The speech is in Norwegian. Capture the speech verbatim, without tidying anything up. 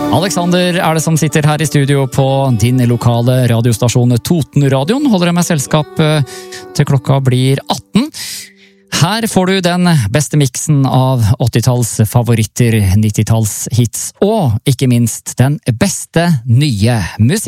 Alexander er det som sitter her i studio på din lokale radiostasjon Totenradioen. Holder jeg meg selskap til klokka blir atten. Her får du den beste miksen av åttitalls favoritter, nittitalls hits og ikke minst den beste nye musikk.